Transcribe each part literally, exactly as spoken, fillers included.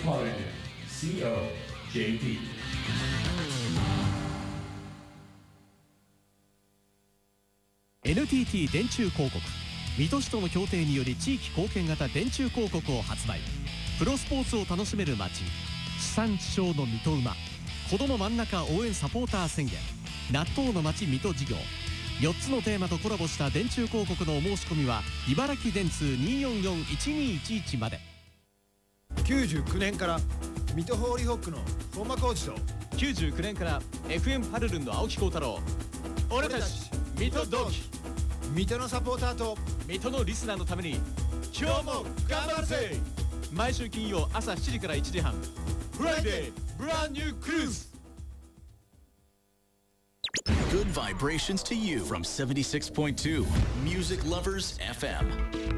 Paladin シーオージェーピー。 エヌティーティー 電柱広告、水戸市との協定により地域貢献型電柱広告を発売。プロスポーツを楽しめる街、地産地消の水戸馬、子ども真ん中応援サポーター宣言、納豆の街水戸事業、よっつのテーマとコラボした電柱広告のお申し込みは茨城電通 にーよんよんいちにーいちいち まで。 きゅうじゅうきゅうねんから水戸ホーリーホックの本間浩二ときゅうじゅうきゅうねんから エフエム パルルンの青木幸太郎、俺たち水戸同期、 水戸のサポーターと水戸のリスナーのために今日も頑張るぜ。毎週金曜朝しちじからいちじはん、フライデーブランニュークルーズ。 Good vibrations to you from セブンティシックスポイントツー Music Lovers エフエム。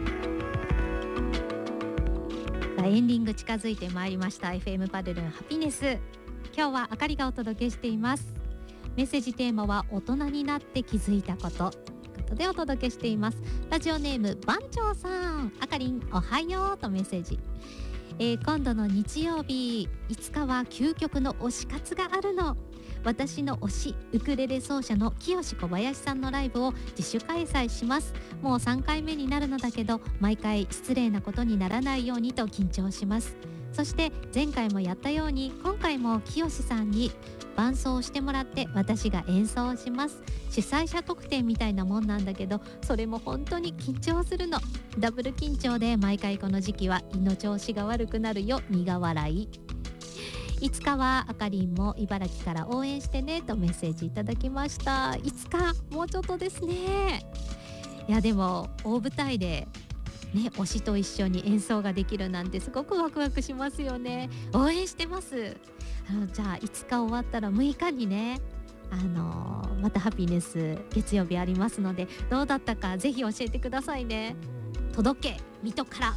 さあエンディング近づいてまいりました。 エフエム パルルンハピネス、今日はあかりがお届けしています。メッセージテーマは大人になって気づいたことということでお届けしています。ラジオネーム番長さん、あかりんおはようとメッセージ。えー、今度の日曜日いつかは究極の推し活があるの。私の推しウクレレ奏者の清小林さんのライブを自主開催します。もうさんかいめになるのだけど毎回失礼なことにならないようにと緊張します。そして前回もやったように今回も清さんに伴奏してもらって私が演奏します。主催者特典みたいなもんなんだけどそれも本当に緊張するの。ダブル緊張で毎回この時期は胃の調子が悪くなるよ苦笑い。いつかはあかりんも茨城から応援してねとメッセージいただきました。いつかもうちょっとですね。いやでも大舞台でね、推しと一緒に演奏ができるなんてすごくワクワクしますよね。応援してます。あのじゃあいつか終わったらむいかにね、あのー、またハピネス月曜日ありますのでどうだったかぜひ教えてくださいね。届け水戸から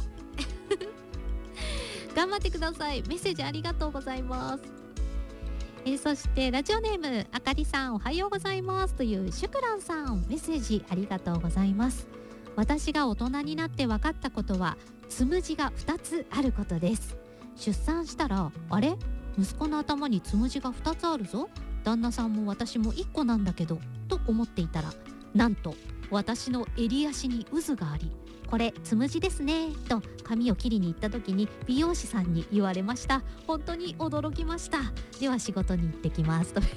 頑張ってください。メッセージありがとうございます。えー、そしてラジオネームあかりさんおはようございますというシュクランさん、メッセージありがとうございます。私が大人になって分かったことはつむじがふたつあることです。出産したらあれ息子の頭につむじがふたつあるぞ、旦那さんも私もいっこなんだけどと思っていたら、なんと私の襟足に渦があり、これつむじですねと髪を切りに行った時に美容師さんに言われました。本当に驚きました。では仕事に行ってきますと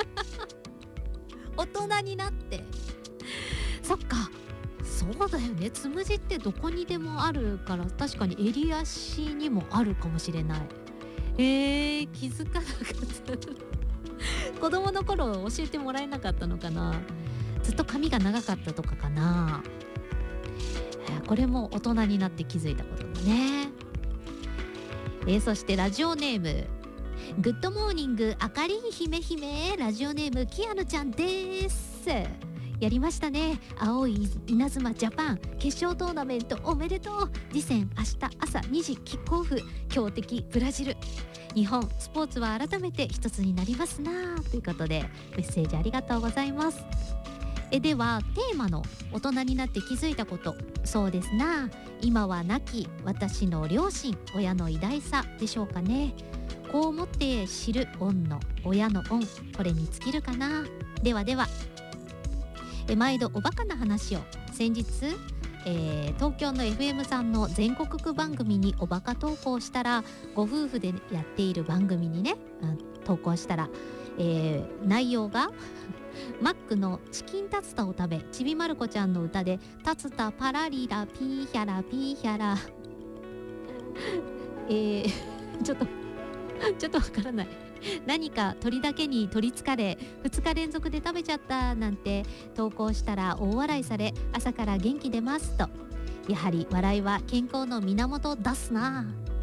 大人になってそっかそうだよね、つむじってどこにでもあるから確かに襟足にもあるかもしれない。えー、気づかなかった子供の頃教えてもらえなかったのかな。ずっと髪が長かったとかかな。これも大人になって気づいたことだね。えー、そしてラジオネームグッドモーニングあかりん姫姫、ラジオネームキアヌちゃんです。やりましたね、青い稲妻ジャパン決勝トーナメントおめでとう。次戦明日朝にじキックオフ、強敵ブラジル。日本スポーツは改めて一つになりますなということでメッセージありがとうございます。えではテーマの大人になって気づいたこと、そうですな、今は亡き私の両親親の偉大さでしょうかね。こう思って知る恩の親の恩、これに尽きるかな。ではではえ毎度おバカな話を先日、えー、東京の エフエム さんの全国区番組におバカ投稿したら、ご夫婦でやっている番組にね、うん、投稿したら、えー、内容がマックのチキンタツタを食べ、ちびまる子ちゃんの歌でタツタパラリラピーヒャラピーヒャラえー、ちょっとちょっとわからない、何か鳥だけに取りつかれふつか連続で食べちゃったなんて投稿したら大笑いされ、朝から元気出ますと。やはり笑いは健康の源出すな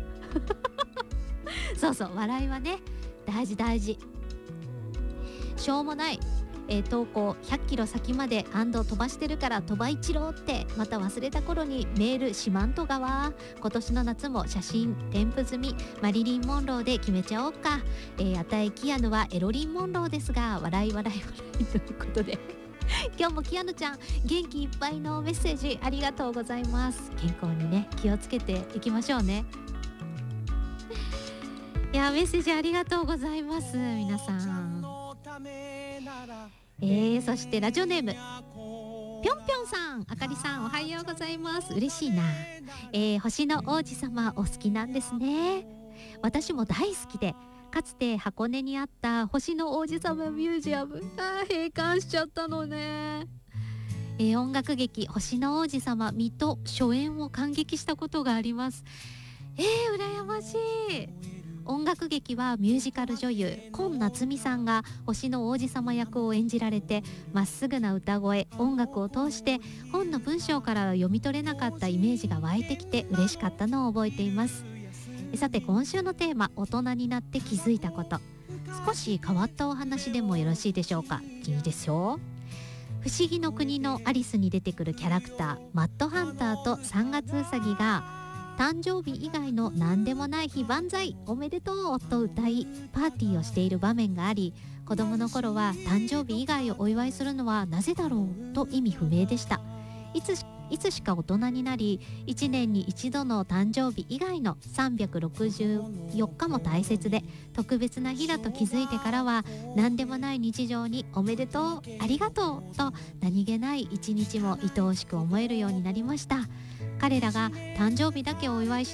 そうそう、笑いはね大事大事。しょうもない、えー、投稿ひゃっキロ先まで飛ばしてるから飛ば一郎ってまた忘れた頃にメールしまんとがわ。今年の夏も写真添付済みマリリン・モンローで決めちゃおうか。えー、あたいキアヌはエロリン・モンローですが笑い笑い笑いということで今日もキアヌちゃん元気いっぱいのメッセージありがとうございます。健康にね気をつけていきましょうね。 いやメッセージありがとうございます皆さん。えー、そしてラジオネームぴょんぴょんさん、あかりさんおはようございます。嬉しいな、えー、星の王子様お好きなんですね。私も大好きで、かつて箱根にあった星の王子様ミュージアム、あー閉館しちゃったのね。えー、音楽劇星の王子様水戸初演を感激したことがあります。えー、羨ましい。音楽劇はミュージカル女優今夏美さんが星の王子様役を演じられて、まっすぐな歌声、音楽を通して本の文章からは読み取れなかったイメージが湧いてきて嬉しかったのを覚えています。さて今週のテーマ、大人になって気づいたこと。少し変わったお話でもよろしいでしょうか。いいですよ。不思議の国のアリスに出てくるキャラクターマッドハンターとさんがつうさぎが誕生日以外の何でもない日万歳おめでとうと歌いパーティーをしている場面があり、子供の頃は誕生日以外をお祝いするのはなぜだろうと意味不明でした。いつしいつしか大人になり、いちねんに一度の誕生日以外のさんびゃくろくじゅうよっかも大切で特別な日だと気づいてからは、何でもない日常におめでとうありがとうと何気ない一日も愛おしく思えるようになりました。彼らが誕生日だけお祝いし